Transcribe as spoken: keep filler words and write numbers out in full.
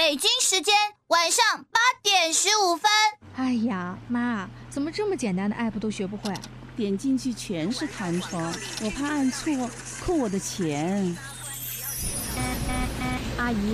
北京时间晚上八点十五分。 哎呀，妈，怎么这么简单的 app 都学不会？ 点进去全是弹窗，我怕按错扣我的钱。 阿姨，